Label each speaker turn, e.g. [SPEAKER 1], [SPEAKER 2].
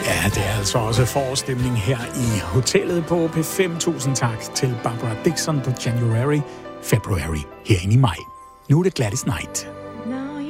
[SPEAKER 1] Ja, det er altså også forestemning her i hotellet på P5. Tusind tak til Barbara Dickson på January, February herinde i maj. Nu er det Gladys Knight.